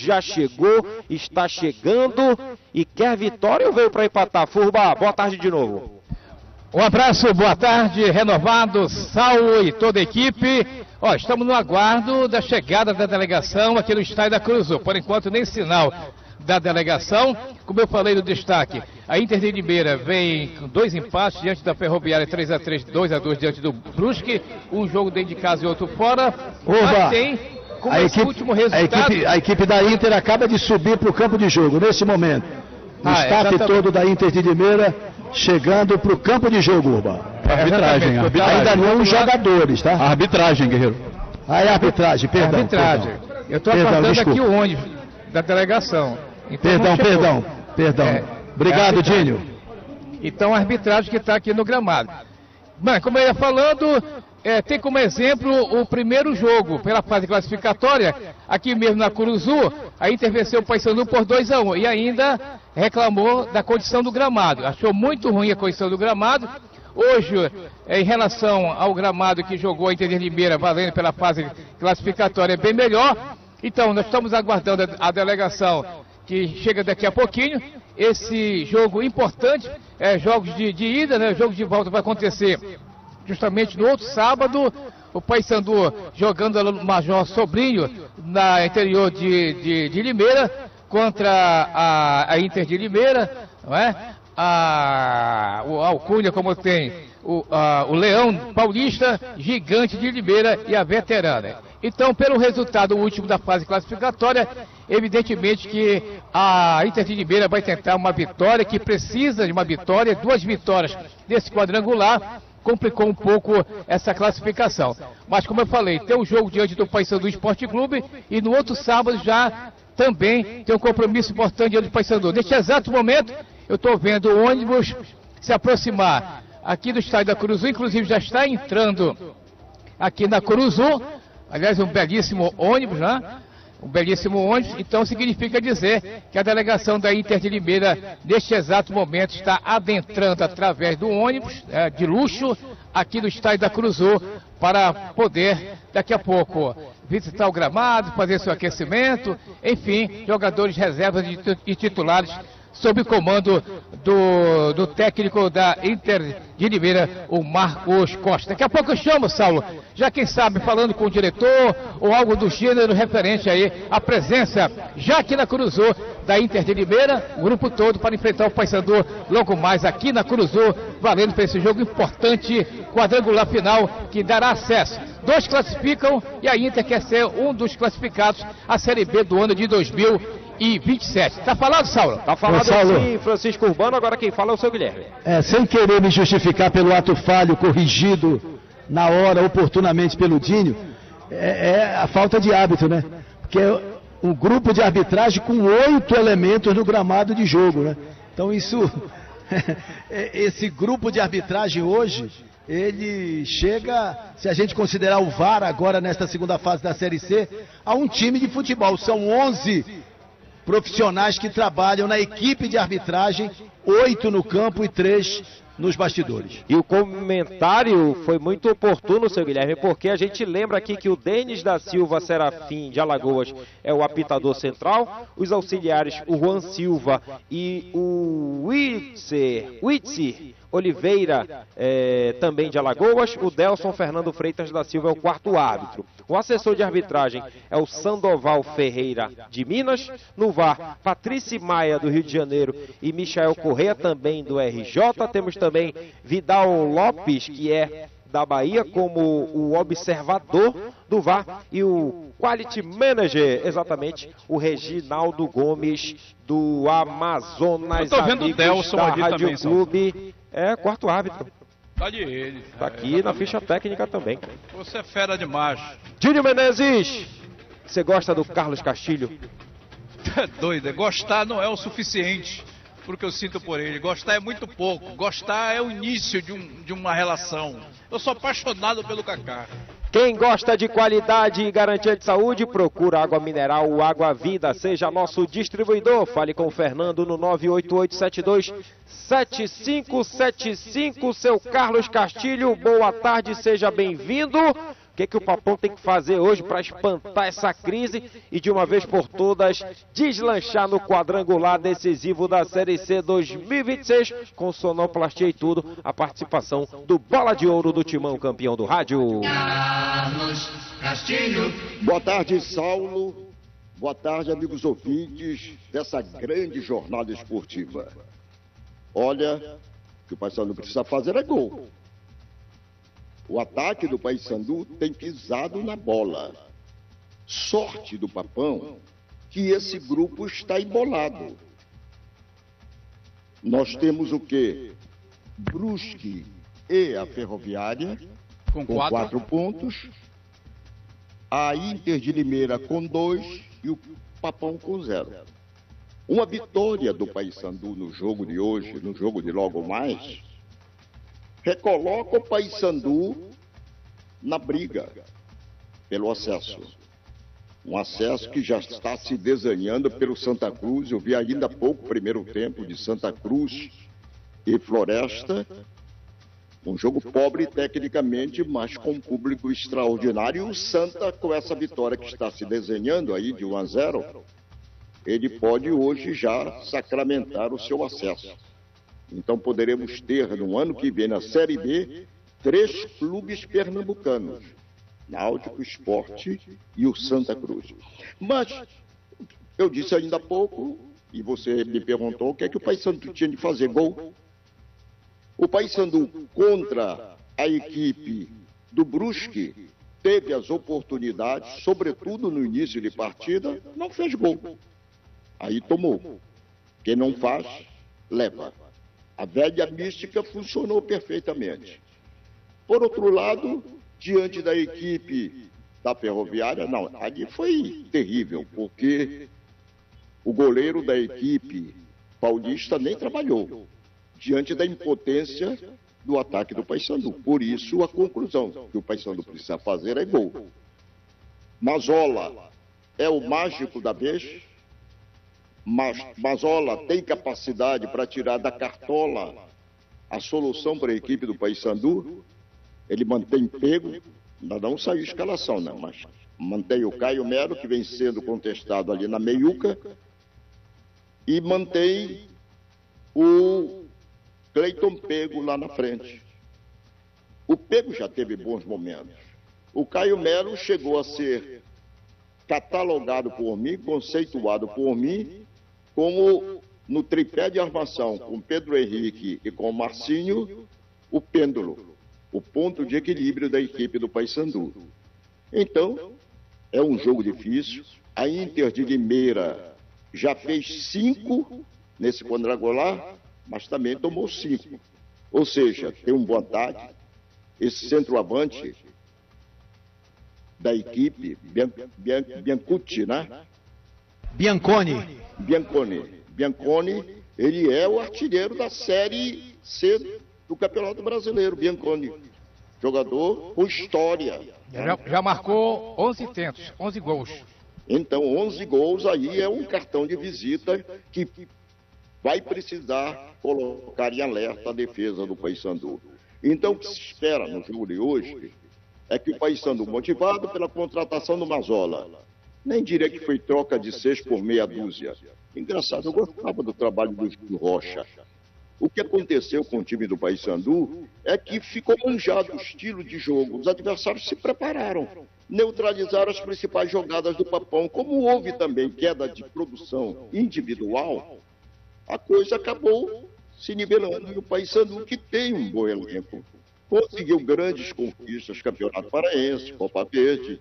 já chegou, está chegando e quer vitória ou veio para empatar? Furba, boa tarde de novo. Um abraço, boa tarde, renovado, Saulo e toda a equipe. Estamos no aguardo da chegada da delegação aqui no estádio da Cruzul. Por enquanto, nem sinal da delegação. Como eu falei no destaque, a Inter de Limeira vem com 2 empates diante da Ferroviária, 3-3, 2-2 diante do Brusque. Um jogo dentro de casa e outro fora. Mas tem, como esse último resultado... A equipe da Inter acaba de subir para o campo de jogo, nesse momento. O staff todo da Inter de Limeira chegando para o campo de jogo, Urba. Arbitragem. Ainda não os jogadores, tá? Arbitragem, Guerreiro. É arbitragem, perdão. Arbitragem. Eu estou aguardando aqui o ônibus da delegação. Então, perdão. Obrigado, Dinho. Então, a arbitragem que está aqui no gramado. Bem, como eu ia falando, tem como exemplo o primeiro jogo pela fase classificatória, aqui mesmo na Cruzul, a Inter venceu o Paysandu por 2-1 e ainda reclamou da condição do gramado. Achou muito ruim a condição do gramado. Hoje, em relação ao gramado que jogou a Inter de Limeira, valendo pela fase classificatória, é bem melhor. Então, nós estamos aguardando a delegação que chega daqui a pouquinho. Esse jogo importante, jogos de ida, né? Jogo de volta vai acontecer justamente no outro sábado. O Paysandu jogando no Major Sobrinho, na interior de Limeira, contra a Inter de Limeira, não é? O Alcunha, como tem o Leão Paulista, Gigante de Limeira e a Veterana. Então, pelo resultado último da fase classificatória, evidentemente que a Inter de Limeira vai tentar uma vitória, que precisa de uma vitória, 2 vitórias nesse quadrangular, complicou um pouco essa classificação. Mas, como eu falei, tem um jogo diante do Paysandu Esporte Clube e no outro sábado já também tem um compromisso importante diante do Paysandu. Neste exato momento, eu estou vendo o ônibus se aproximar aqui do estádio da Cruzul, inclusive já está entrando aqui na Cruzul. Aliás, um belíssimo ônibus, né? Um belíssimo ônibus. Então, significa dizer que a delegação da Inter de Limeira, neste exato momento, está adentrando através do ônibus de luxo aqui no estádio da Cruzul para poder, daqui a pouco, visitar o gramado, fazer seu aquecimento. Enfim, jogadores reservas e titulares sob o comando do técnico da Inter de Limeira, o Marcos Costa. Daqui a pouco eu chamo, Saulo, já quem sabe falando com o diretor ou algo do gênero referente aí à presença, já aqui na Cruzul, da Inter de Limeira, o grupo todo para enfrentar o Paysandu logo mais aqui na Cruzul, valendo para esse jogo importante, quadrangular final, que dará acesso. 2 classificam e a Inter quer ser um dos classificados à Série B do ano de 2027. Tá falado, Saulo? Tá falado, Saulo. Sim, Francisco Urbano, agora quem fala é o seu Guilherme. Sem querer me justificar pelo ato falho corrigido na hora, oportunamente pelo Dinho, a falta de hábito, né? Porque é um grupo de arbitragem com 8 elementos no gramado de jogo, né? Então isso, esse grupo de arbitragem hoje, ele chega, se a gente considerar o VAR agora nesta segunda fase da Série C, a um time de futebol. São 11 profissionais que trabalham na equipe de arbitragem, 8 no campo e 3 nos bastidores. E o comentário foi muito oportuno, seu Guilherme, porque a gente lembra aqui que o Denis da Silva Serafim de Alagoas é o apitador central, os auxiliares, o Juan Silva e o Witsi Oliveira, também de Alagoas, o Delson Fernando Freitas da Silva é o 4º árbitro. O assessor de arbitragem é o Sandoval Ferreira de Minas, no VAR, Patrícia Maia do Rio de Janeiro e Michael Correia também do RJ, temos também Vidal Lopes, que é da Bahia, como o observador do VAR, e o Quality Manager, exatamente, o Reginaldo Gomes do Amazonas. Eu tô vendo o Delson da ali Rádio também, Clube, 4º árbitro. Tá de ele. Tá aqui na ficha técnica também. Você é fera demais. Júnior Menezes, você gosta do Carlos Castilho? É doido, gostar não é o suficiente porque eu sinto por ele. Gostar é muito pouco. Gostar é o início de uma relação. Eu sou apaixonado pelo Kaká. Quem gosta de qualidade e garantia de saúde, procura água mineral ou Água Vida. Seja nosso distribuidor. Fale com o Fernando no 98872-7575. Seu Carlos Castilho, boa tarde, seja bem-vindo. O que o Papão tem que fazer hoje para espantar essa crise e de uma vez por todas deslanchar no quadrangular decisivo da Série C 2026 com sonoplastia e tudo, a participação do Bola de Ouro do Timão, campeão do rádio. Boa tarde, Saulo. Boa tarde, amigos ouvintes dessa grande jornada esportiva. Olha, o que o Paysandu precisa fazer é gol. O ataque do Paysandu tem pisado na bola. Sorte do Papão que esse grupo está embolado. Nós temos o quê? Brusque e a Ferroviária com 4 pontos. A Inter de Limeira com 2 e o Papão com 0. Uma vitória do Paysandu no jogo de hoje, no jogo de logo mais, recoloca o Paysandu na briga pelo acesso. Um acesso que já está se desenhando pelo Santa Cruz. Eu vi ainda há pouco o primeiro tempo de Santa Cruz e Floresta. Um jogo pobre tecnicamente, mas com um público extraordinário. E o Santa, com essa vitória que está se desenhando aí de 1-0, ele pode hoje já sacramentar o seu acesso. Então poderemos ter no ano que vem na Série B 3 clubes pernambucanos, Náutico, Sport e o Santa Cruz. Mas eu disse ainda há pouco, e você me perguntou, o que é que o Paysandu tinha de fazer? Gol. O Paysandu contra a equipe do Brusque teve as oportunidades, sobretudo no início de partida, não fez gol. Aí tomou. Quem não faz, leva. A velha mística funcionou perfeitamente. Por outro lado, diante da equipe da Ferroviária, não, ali foi terrível, porque o goleiro da equipe paulista nem trabalhou, diante da impotência do ataque do Paysandu. Por isso, a conclusão que o Paysandu precisa fazer é gol. Mazola é o mágico da vez. Mazola tem capacidade para tirar da cartola a solução para a equipe do Paysandu. Ele mantém pego, ainda não saiu escalação, não, mas mantém o Caio Melo, que vem sendo contestado ali na meiuca, e mantém o Cleiton Pego lá na frente. O Pego já teve bons momentos. O Caio Melo chegou a ser catalogado por mim, conceituado por mim, como no tripé de armação, com Pedro Henrique e com Marcinho, o pêndulo, o ponto de equilíbrio da equipe do Paysandu. Então, é um jogo difícil. A Inter de Limeira já fez 5 nesse quadrangular, mas também tomou 5. Ou seja, tem um bom ataque. Esse centroavante da equipe, Biancucci, né? Bianconi, ele é o artilheiro da Série C do Campeonato Brasileiro, Bianconi. Jogador com história. Já marcou 11 tentos, 11 gols. Então, 11 gols aí é um cartão de visita que vai precisar colocar em alerta a defesa do Paysandu. Então, o que se espera no jogo de hoje é que o Paysandu, motivado pela contratação do Mazola, nem diria que foi troca de 6 por meia dúzia. Engraçado, eu gostava do trabalho do Rocha. O que aconteceu com o time do Paysandu é que ficou manjado o estilo de jogo. Os adversários se prepararam, neutralizaram as principais jogadas do Papão. Como houve também queda de produção individual, a coisa acabou se nivelando. E o Paysandu, que tem um bom elenco, conseguiu grandes conquistas, Campeonato Paraense, Copa Verde,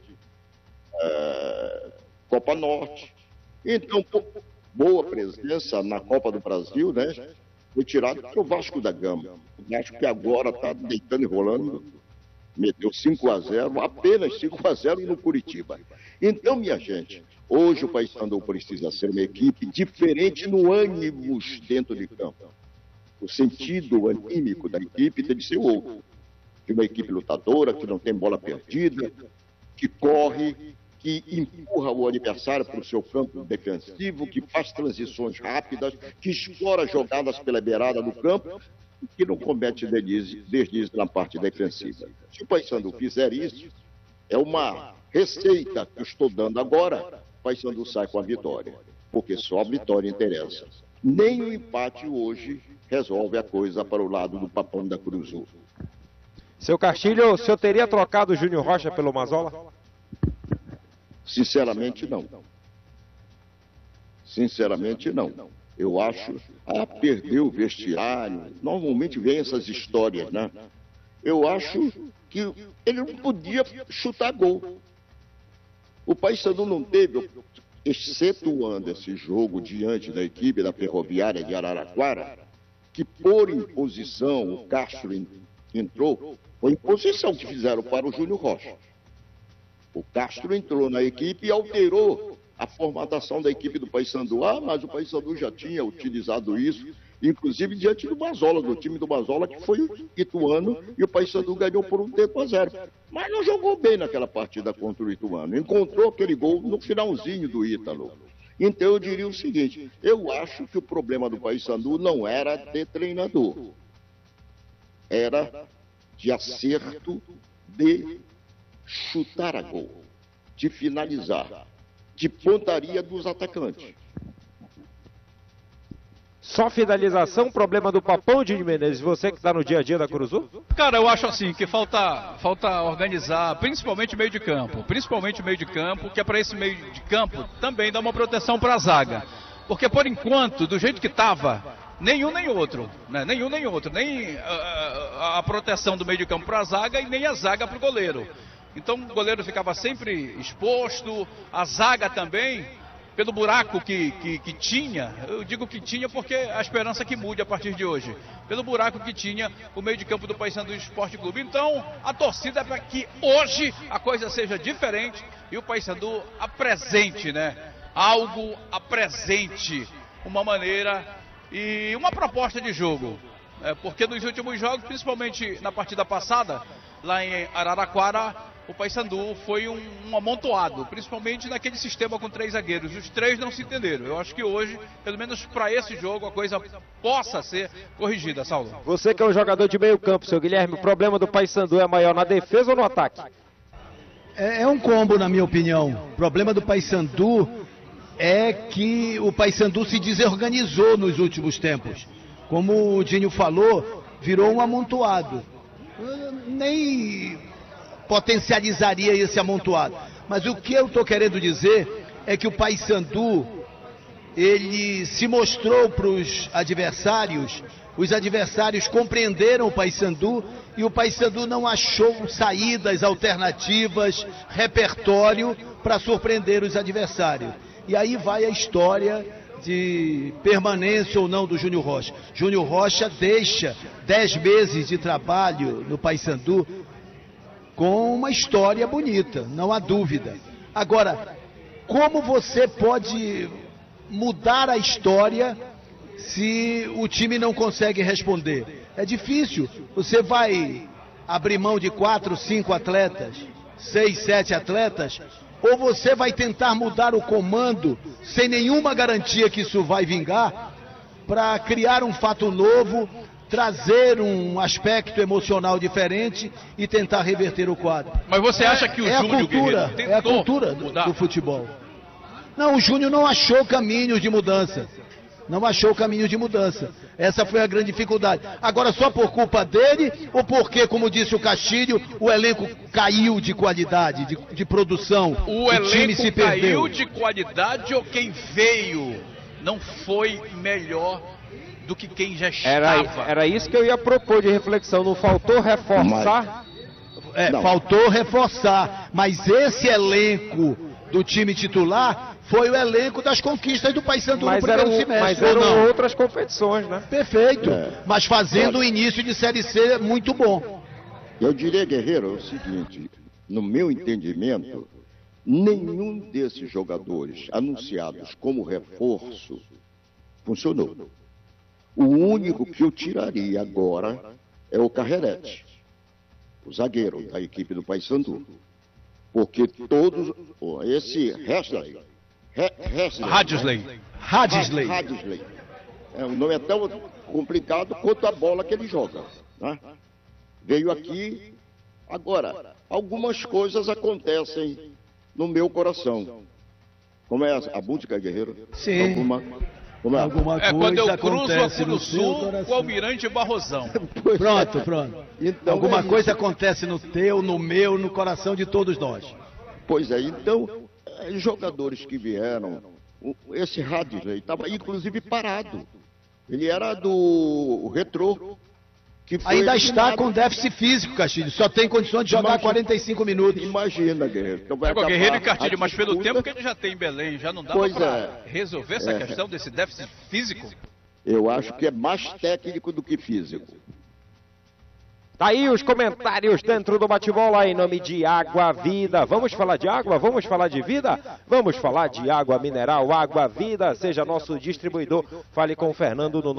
Copa Norte. Então, boa presença na Copa do Brasil, né? Foi tirado para o Vasco da Gama. O Vasco que agora está deitando e rolando, meteu 5-0, apenas 5-0 no Curitiba. Então, minha gente, hoje o Paysandu precisa ser uma equipe diferente no ânimos dentro de campo. O sentido anímico da equipe tem de ser outro. De uma equipe lutadora, que não tem bola perdida, que corre, que empurra o adversário para o seu campo defensivo, que faz transições rápidas, que explora jogadas pela beirada do campo e que não comete deslize na parte defensiva. Se o Paysandu fizer isso, É uma receita que eu estou dando agora. O Paysandu sai com a vitória, porque só a vitória interessa. Nem o empate hoje resolve a coisa para o lado do Papão da Curuzu. Seu Castilho, o senhor teria trocado o Júnior Rocha pelo Mazola? Sinceramente, não. Sinceramente, não. Eu acho, perdeu o vestiário. Normalmente vem essas histórias, né? Eu acho que ele não podia chutar gol. O Paysandu não teve, excetuando esse jogo diante da equipe da Ferroviária de Araraquara, que por imposição o Castro entrou, foi imposição que fizeram para o Júnior Rocha. O Castro entrou na equipe e alterou a formatação da equipe do Paysandu. Mas o Paysandu já tinha utilizado isso, inclusive diante do Mazola, do time do Mazola, que foi Ituano, e o Paysandu ganhou por 1-0. Mas não jogou bem naquela partida contra o Ituano. Encontrou aquele gol no finalzinho do Ítalo. Então eu diria o seguinte, eu acho que o problema do Paysandu não era de treinador. Era de acerto de chutar a gol, de finalizar, de pontaria dos atacantes. Só finalização, problema do Papão, Dinho Menezes, você que está no dia a dia da Curuzu? Cara, eu acho assim que falta organizar, principalmente o meio de campo, que é para esse meio de campo também dar uma proteção para a zaga. Porque por enquanto, do jeito que estava, nenhum nem outro, né? Nem a proteção do meio de campo para a zaga e nem a zaga para o goleiro. Então o goleiro ficava sempre exposto, a zaga também, pelo buraco que tinha, eu digo que tinha porque a esperança é que mude a partir de hoje, pelo buraco que tinha o meio de campo do Paysandu Esporte Clube. Então a torcida é para que hoje a coisa seja diferente e o Paysandu apresente, né? Algo apresente, uma maneira e uma proposta de jogo. Porque nos últimos jogos, principalmente na partida passada, lá em Araraquara, o Paysandu foi um amontoado, principalmente naquele sistema com 3 zagueiros. Os 3 não se entenderam. Eu acho que hoje, pelo menos para esse jogo, a coisa possa ser corrigida, Saulo. Você que é um jogador de meio campo, seu Guilherme, o problema do Paysandu é maior na defesa ou no ataque? É um combo, na minha opinião. O problema do Paysandu é que o Paysandu se desorganizou nos últimos tempos. Como o Dinho falou, virou um amontoado. Nem potencializaria esse amontoado. Mas o que eu estou querendo dizer é que o Paysandu, ele se mostrou para os adversários compreenderam o Paysandu e o Paysandu não achou saídas, alternativas, repertório para surpreender os adversários. E aí vai a história de permanência ou não do Júnior Rocha. Júnior Rocha deixa 10 meses de trabalho no Paysandu com uma história bonita, não há dúvida. Agora, como você pode mudar a história se o time não consegue responder? É difícil. Você vai abrir mão de 4, 5 atletas, 6, 7 atletas, ou você vai tentar mudar o comando sem nenhuma garantia que isso vai vingar, para criar um fato novo, trazer um aspecto emocional diferente e tentar reverter o quadro. Mas você acha que o Júnior Guerreiro tentou é a cultura do futebol. Não, o Júnior não achou caminhos de mudança. Essa foi a grande dificuldade. Agora, só por culpa dele ou porque, como disse o Castilho, o elenco caiu de qualidade, de produção? O elenco se caiu de qualidade ou quem veio não foi melhor do que quem já estava? Era isso que eu ia propor de reflexão. Não faltou reforçar? Faltou reforçar. Mas esse elenco do time titular foi o elenco das conquistas do Paysandu no primeiro semestre. Mas eram outras competições, né? Perfeito. Mas fazendo um início de Série C muito bom. Eu diria, Guerreiro, é o seguinte, no meu entendimento, nenhum desses jogadores anunciados como reforço funcionou. O único que eu tiraria agora é o Carrerete, o zagueiro da equipe do Paysandu. Porque todos... Esse Hadjisley. O nome é tão complicado quanto a bola que ele joga. Né? Veio aqui Agora, algumas coisas acontecem no meu coração. Como é a música, Guerreiro? Sim. Alguma coisa quando eu cruzo a acontece no seu Curuçu coração. com o Almirante Barrosão. Pronto. Então, Alguma coisa isso. acontece no teu, no meu, no coração de todos nós. Pois é, então, jogadores que vieram, esse Radley estava inclusive parado. Ele era do Retrô. Que foi Ainda eliminado. está com déficit físico, Castilho. Só tem condições de jogar 45 minutos. Imagina, Guerreiro. Então vai Agora, Guerreiro e acabar Castilho, a mas pelo disputa. tempo que ele já tem em Belém, já não dá Pois para é. resolver essa questão desse déficit físico? Eu acho que é mais técnico do que físico. Tá aí os comentários dentro do bate-bola em nome de Água Vida. Vamos falar de água? Vamos falar de vida? Vamos falar de água mineral, Água Vida. Seja nosso distribuidor. Fale com o Fernando no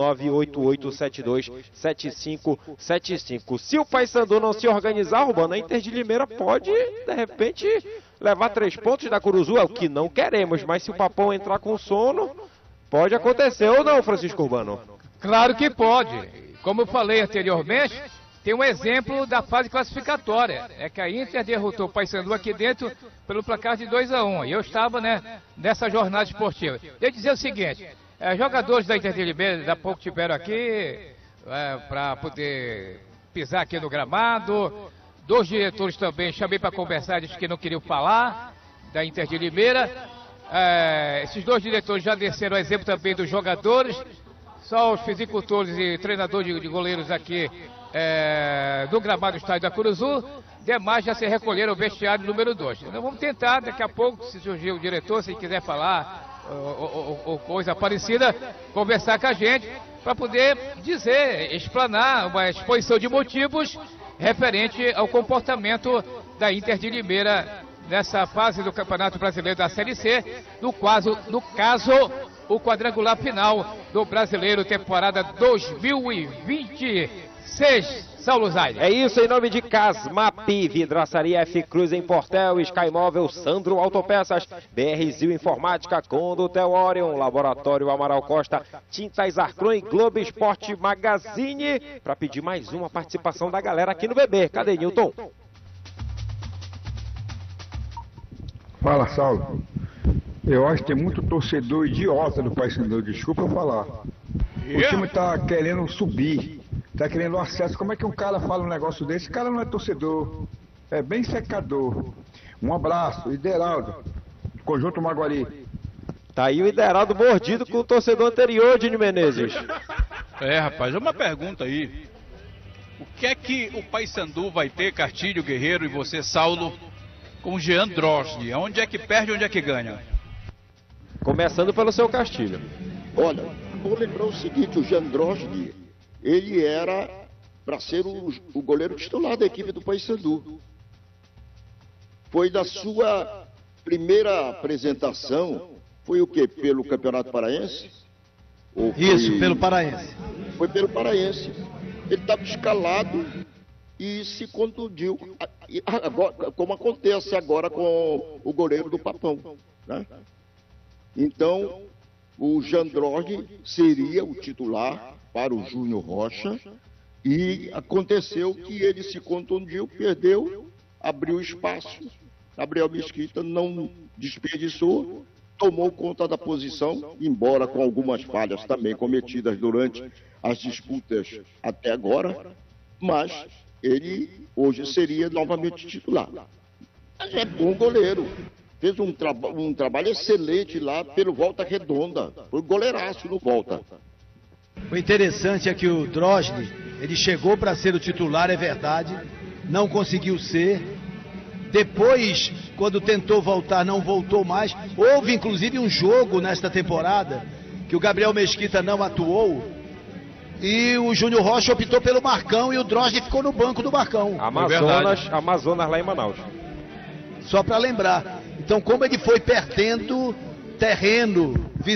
988727575. Se o Paysandu não se organizar, Urbano, a Inter de Limeira pode, de repente, levar 3 pontos da Curuzu. É o que não queremos, mas se o Papão entrar com sono, pode acontecer ou não, Francisco Urbano? Claro que pode. Como eu falei anteriormente, tem um exemplo da fase classificatória. É que a Inter derrotou o Paysandu aqui dentro pelo placar de 2-1. E eu estava, nessa jornada esportiva. Eu ia dizer o seguinte, jogadores da Inter de Limeira, daqui a pouco tiveram aqui para poder pisar aqui no gramado. 2 diretores também chamei para conversar, disse que não queriam falar da Inter de Limeira. Esses 2 diretores já desceram o exemplo também dos jogadores. Só os fisicultores e treinadores de goleiros aqui do gramado do estádio da Curuzu. Demais já se recolheram ao vestiário número 2. Então vamos tentar, daqui a pouco, se surgir o diretor, se quiser falar ou coisa parecida, conversar com a gente para poder dizer, explanar uma exposição de motivos referente ao comportamento da Inter de Limeira nessa fase do Campeonato Brasileiro da Série C, no caso, o quadrangular final do Brasileiro temporada 2026. Saulo Zaide. É isso, em nome de Casmap, Vidraçaria F Cruz em Portel, Sky Móvel, Sandro Autopeças, BR Zil Informática, Condutel Orion, Laboratório Amaral Costa, Tintas Arcron e Globo Esporte Magazine, para pedir mais uma participação da galera aqui no BB. Cadê, Nilton? Fala, Saulo. Eu acho que tem muito torcedor idiota do Paysandu, desculpa eu falar. O time tá querendo subir, tá querendo acesso. Como é que um cara fala um negócio desse? Esse cara não é torcedor, é bem secador. Um abraço, Ideraldo, Conjunto Maguari. Tá aí o Ideraldo mordido com o torcedor anterior, Dini Menezes. Rapaz, uma pergunta aí. O que é que o Paysandu vai ter, Castilho, Guerreiro e você, Saulo, com o Jean Drosny? Onde é que perde, onde é que ganha? Começando pelo seu Castilho. Olha, vou lembrar o seguinte, o Jean Drosny, ele era para ser o goleiro titular da equipe do Paysandu. Foi da sua primeira apresentação, foi o quê? Pelo Campeonato Paraense? Isso, pelo Paraense. Foi pelo Paraense. Ele estava escalado e se contundiu, agora, como acontece agora com o goleiro do Papão, né? Então, o Jean Drosny seria o titular para o Júnior Rocha e aconteceu que ele se contundiu, perdeu, abriu espaço. Gabriel Mesquita não desperdiçou, tomou conta da posição, embora com algumas falhas também cometidas durante as disputas até agora, mas ele hoje seria novamente titular. É bom goleiro. Fez um trabalho excelente lá pelo Volta Redonda. Foi goleiraço no Volta. O interessante é que o Drosny, ele chegou para ser o titular, é verdade, não conseguiu ser. Depois, quando tentou voltar, não voltou mais. Houve, inclusive, um jogo nesta temporada que o Gabriel Mesquita não atuou e o Júnior Rocha optou pelo Marcão e o Drosny ficou no banco do Marcão. Amazonas lá em Manaus. Só para lembrar. Então, como ele foi perdendo terreno,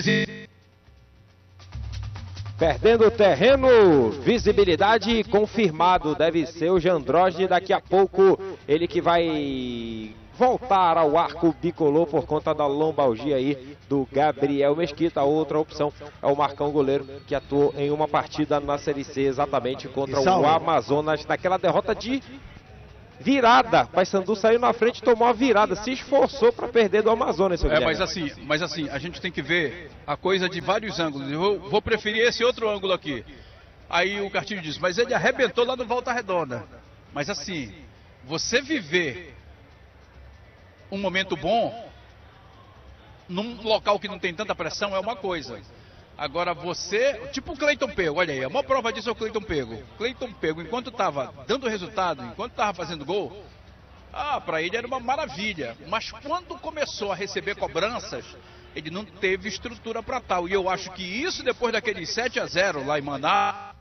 visibilidade confirmado, deve ser o Jean Drosny, daqui a pouco ele que vai voltar ao arco bicolor por conta da lombalgia aí do Gabriel Mesquita. Outra opção é o Marcão, goleiro, que atuou em uma partida na Série C exatamente contra o Amazonas, naquela derrota de virada. Paysandu saiu na frente e tomou a virada. Se esforçou para perder do Amazonas, seu Guilherme. Mas assim, a gente tem que ver a coisa de vários ângulos. Eu vou preferir esse outro ângulo aqui. Aí o Castilho diz, mas ele arrebentou lá no Volta Redonda. Mas assim, você viver um momento bom num local que não tem tanta pressão é uma coisa. Agora você, tipo o Cleiton Pego, olha aí, a maior prova disso é o Cleiton Pego. Cleiton Pego, enquanto estava dando resultado, enquanto estava fazendo gol, para ele era uma maravilha. Mas quando começou a receber cobranças, ele não teve estrutura para tal. E eu acho que isso, depois daquele 7-0 lá em Manaus,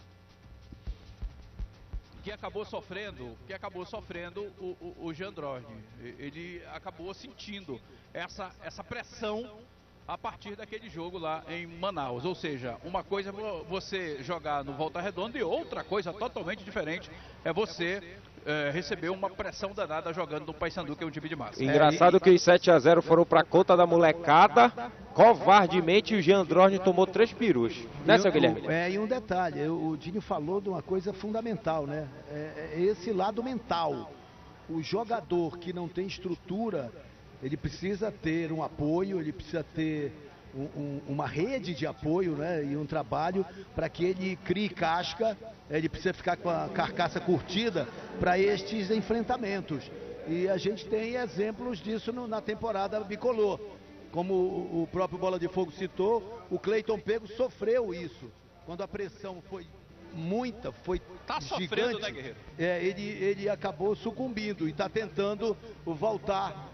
que acabou sofrendo o Jean Drosne. Ele acabou sentindo essa pressão a partir daquele jogo lá em Manaus. Ou seja, uma coisa é você jogar no Volta Redonda e outra coisa totalmente diferente é você receber uma pressão danada jogando no Paysandu, que é um time de massa. Engraçado que os 7-0 foram para conta da molecada, covardemente o Jean Drosne tomou 3 perus. Né, seu Guilherme? E um detalhe, o Dinho falou de uma coisa fundamental, né? É esse lado mental. O jogador que não tem estrutura, ele precisa ter um apoio, ele precisa ter uma rede de apoio, né, e um trabalho para que ele crie casca. Ele precisa ficar com a carcaça curtida para estes enfrentamentos. E a gente tem exemplos disso na temporada bicolor. Como o próprio Bola de Fogo citou, o Cleiton Pego sofreu isso. Quando a pressão foi muita, foi gigante, né, Guerreiro? Ele acabou sucumbindo e está tentando voltar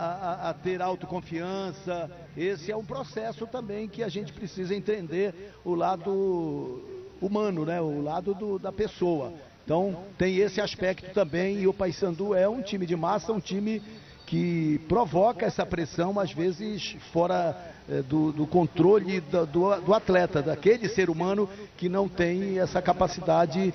a ter autoconfiança. Esse é um processo também que a gente precisa entender o lado humano, né? O lado da pessoa. Então tem esse aspecto também, e o Paysandu é um time de massa, um time que provoca essa pressão, às vezes fora do controle do atleta, daquele ser humano que não tem essa capacidade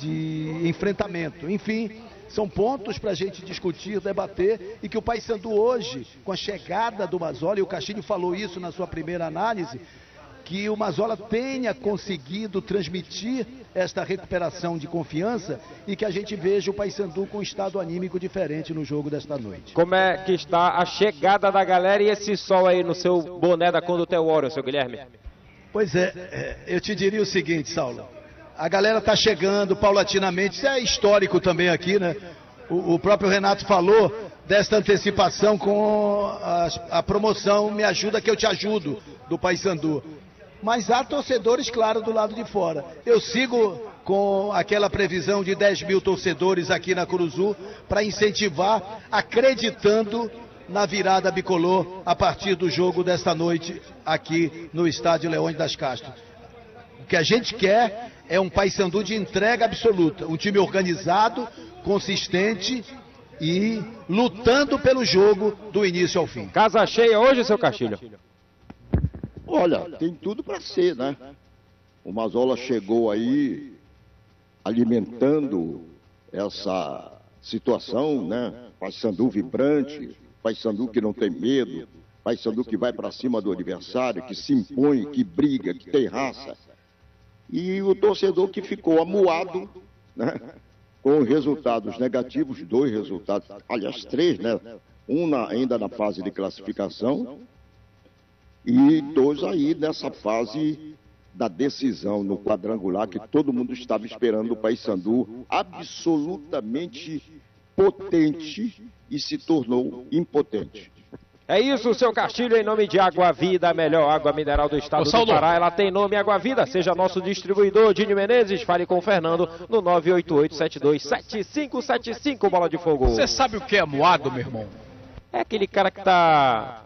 de enfrentamento. Enfim, são pontos para a gente discutir, debater, e que o Paysandu hoje, com a chegada do Mazola, e o Castilho falou isso na sua primeira análise, que o Mazola tenha conseguido transmitir esta recuperação de confiança e que a gente veja o Paysandu com um estado anímico diferente no jogo desta noite. Como é que está a chegada da galera e esse sol aí no seu boné da Condutel Warriors, seu Guilherme? Pois eu te diria o seguinte, Saulo. A galera está chegando paulatinamente, isso é histórico também aqui, né? O próprio Renato falou desta antecipação com a promoção Me Ajuda Que Eu Te Ajudo, do Paysandu. Mas há torcedores, claro, do lado de fora. Eu sigo com aquela previsão de 10 mil torcedores aqui na Curuzu para incentivar, acreditando na virada bicolor a partir do jogo desta noite aqui no estádio Leões das Castro. O que a gente quer é um Paysandu de entrega absoluta, um time organizado, consistente e lutando pelo jogo do início ao fim. Casa cheia hoje, seu Castilho? Olha, tem tudo para ser, né? O Mazola chegou aí alimentando essa situação, né? Paysandu vibrante, Paysandu que não tem medo, Paysandu que vai para cima do adversário, que se impõe, que briga, que tem raça. E o torcedor que ficou amuado, né? Com resultados negativos, 2 resultados, aliás 3, né? Ainda na fase de classificação e 2 aí nessa fase da decisão no quadrangular, que todo mundo estava esperando o Paysandu absolutamente potente e se tornou impotente. É isso, seu Castilho, em nome de Água Vida, a melhor água mineral do estado do Pará. Ela tem nome Água Vida. Seja nosso distribuidor, Dinho Menezes. Fale com o Fernando no 988-72-7575, Bola de Fogo. Você sabe o que é moado, meu irmão? É aquele cara que está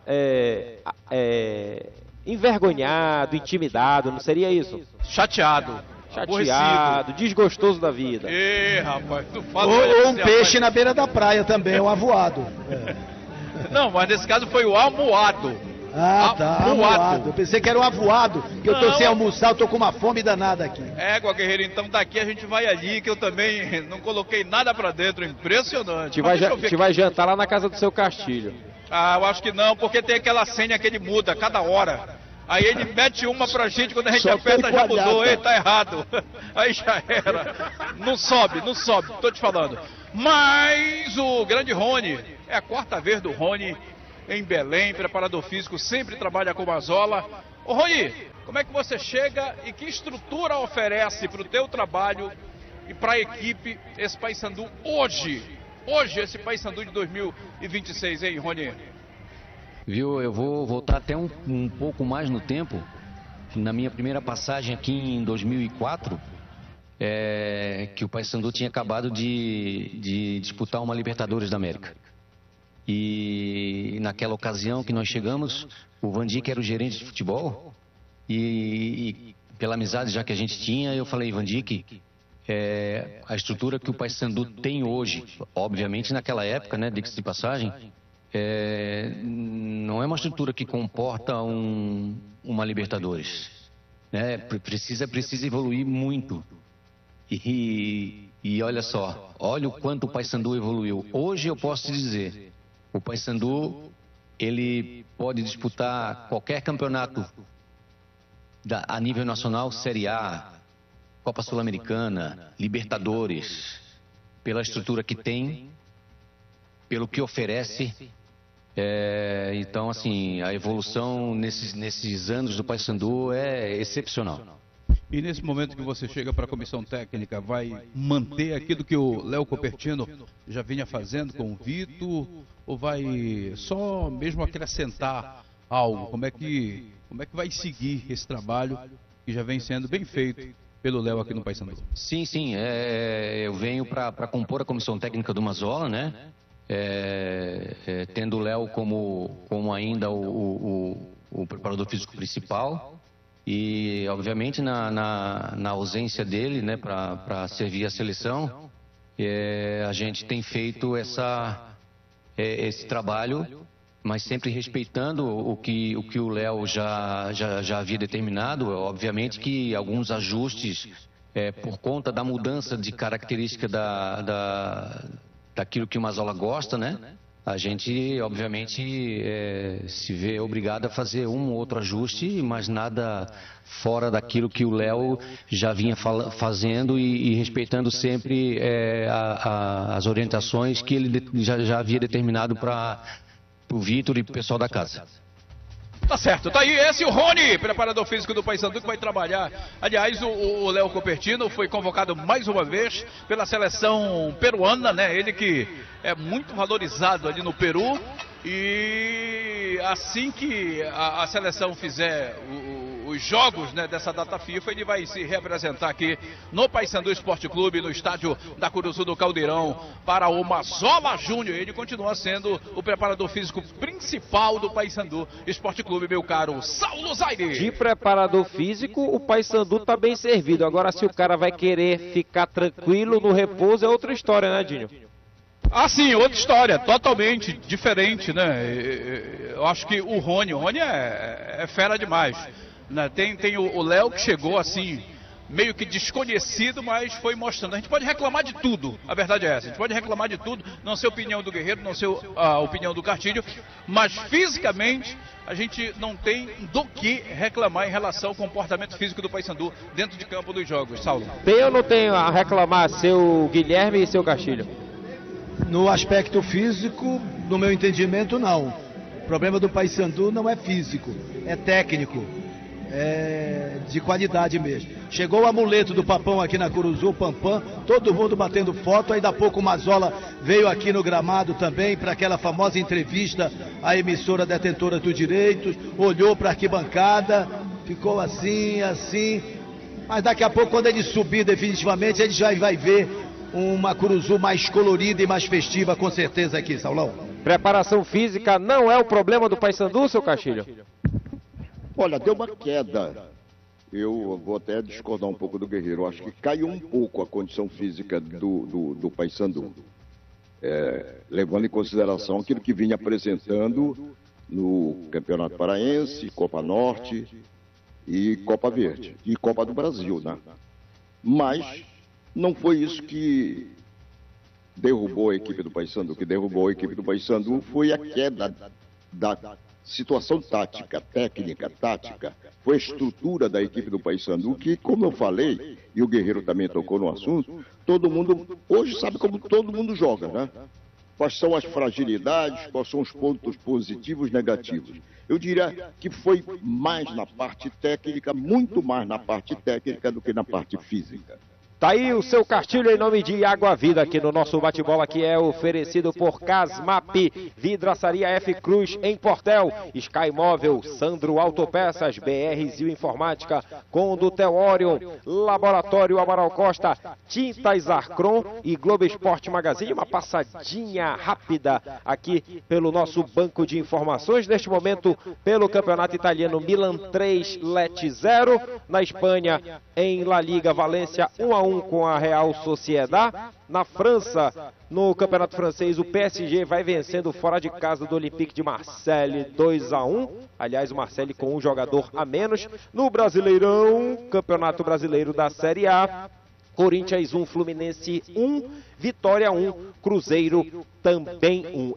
envergonhado, intimidado, não seria isso? Chateado, aborrecido, desgostoso da vida. Rapaz, tu fala. Ou um peixe na beira da praia também, um avoado. Não, mas nesse caso foi o amuado. Ah, tá, amuado. Eu pensei que era um avoado, que eu tô sem almoçar, eu tô com uma fome danada aqui. Guerreiro, então daqui a gente vai ali, que eu também não coloquei nada pra dentro, impressionante. Te vai jantar lá na casa do seu Castilho. Eu acho que não, porque tem aquela senha que ele muda cada hora. Aí ele mete uma pra gente, quando a gente aperta já mudou, tá errado. Aí já era. Não sobe, tô te falando. Mas o grande Rony, é a quarta vez do Rony em Belém, preparador físico, sempre trabalha com Mazola. Ô Rony, como é que você chega e que estrutura oferece para o teu trabalho e para a equipe esse Paysandu hoje? Hoje, esse Paysandu de 2026, hein, Rony? Viu, eu vou voltar até um pouco mais no tempo. Na minha primeira passagem aqui em 2004, que o Paysandu tinha acabado de disputar uma Libertadores da América. E naquela ocasião que nós chegamos, o Vandic era o gerente de futebol e pela amizade já que a gente tinha, eu falei, Vandic, a estrutura que o Paysandu tem hoje, obviamente naquela época, né, diga-se de passagem, não é uma estrutura que comporta uma Libertadores, né? Precisa evoluir muito. E olha só, olha o quanto o Paysandu evoluiu. Hoje eu posso te dizer, o Paysandu, ele pode disputar qualquer campeonato a nível nacional, Série A, Copa Sul-Americana, Libertadores, pela estrutura que tem, pelo que oferece. Então, assim, a evolução nesses anos do Paysandu é excepcional. E nesse momento que você chega para a comissão técnica, vai manter aquilo que o Léo Copertino já vinha fazendo com o Vitor, ou vai só mesmo acrescentar algo? Como é que vai seguir esse trabalho que já vem sendo bem feito pelo Léo aqui no Paysandu? Sim, eu venho para compor a comissão técnica do Mazola, né? Tendo o Léo como ainda o preparador físico principal. E, obviamente, na ausência dele, né, para servir a seleção, a gente tem feito esse trabalho, mas sempre respeitando o que o Léo já havia determinado. Obviamente que alguns ajustes, por conta da mudança de característica daquilo que o Mazola gosta, né? A gente, obviamente, se vê obrigado a fazer um ou outro ajuste, mas nada fora daquilo que o Léo já vinha fazendo e respeitando sempre as orientações que ele já havia determinado para o Vitor e para o pessoal da casa. Tá certo, tá aí esse o Rony, preparador físico do Paysandu, que vai trabalhar. Aliás, o Léo Copertino foi convocado mais uma vez pela seleção peruana, né? Ele que é muito valorizado ali no Peru. E assim que a seleção fizer os jogos, né, dessa data FIFA, ele vai se representar aqui no Paysandu Esporte Clube, no estádio da Curuzu do Caldeirão, para o Mazola Júnior. Ele continua sendo o preparador físico principal do Paysandu Esporte Clube, meu caro Saulo Zaire. De preparador físico, o Paysandu está bem servido. Agora, se o cara vai querer ficar tranquilo no repouso, é outra história, né, Dinho? Ah, sim, outra história, totalmente diferente, né? Eu acho que o Rony é fera demais, né? Tem o Léo que chegou assim, meio que desconhecido, mas foi mostrando. A gente pode reclamar de tudo, a verdade é essa. A gente pode reclamar de tudo, não ser a opinião do Guerreiro, não ser a opinião do Cartilho, mas fisicamente a gente não tem do que reclamar em relação ao comportamento físico do Paysandu dentro de campo dos jogos. Saulo. Tem ou não tem a reclamar, seu Guilherme e seu Cartilho? No aspecto físico, no meu entendimento, não. O problema do Paysandu não é físico, é técnico, é de qualidade mesmo. Chegou o amuleto do Papão aqui na Curuzu, Pampam, todo mundo batendo foto. Aí da pouco o Mazola veio aqui no gramado também para aquela famosa entrevista à emissora detentora dos direitos, olhou para a arquibancada, ficou assim, mas daqui a pouco, quando ele subir definitivamente, ele já vai ver uma Curuzu mais colorida e mais festiva, com certeza, aqui, Saulão. Preparação física não é o problema do Paysandu, seu Castilho? Olha, deu uma queda. Eu vou até discordar um pouco do Guerreiro. Eu acho que caiu um pouco a condição física do Paysandu. Levando em consideração aquilo que vinha apresentando no Campeonato Paraense, Copa Norte e Copa Verde. E Copa do Brasil, né? Mas não foi isso que derrubou a equipe do Paysandu. O que derrubou a equipe do Paysandu foi a queda da situação tática, técnica, tática, foi a estrutura da equipe do Paysandu, que, como eu falei, e o Guerreiro também tocou no assunto, todo mundo hoje sabe como todo mundo joga, né? Quais são as fragilidades, quais são os pontos positivos e negativos. Eu diria que foi mais na parte técnica, muito mais na parte técnica do que na parte física. Tá aí o seu cartilho em nome de Água Vida, aqui no nosso bate-bola, que é oferecido por Casmap, Vidraçaria F Cruz em Portel, Sky Móvel, Sandro Autopeças, BR Zil Informática, Condutel Orion, Laboratório Amaral Costa, Tintas Arcron e Globo Esporte Magazine. Uma passadinha rápida aqui pelo nosso banco de informações. Neste momento, pelo Campeonato Italiano, Milan 3, Lecce 0. Na Espanha, em La Liga, Valência 1-1 com a Real Sociedad. Na França, no Campeonato Francês, o PSG vai vencendo fora de casa do Olympique de Marseille 2-1. Aliás, o Marseille com um jogador a menos. No Brasileirão, Campeonato Brasileiro da Série A, Corinthians 1, Fluminense 1, Vitória 1, Cruzeiro também 1.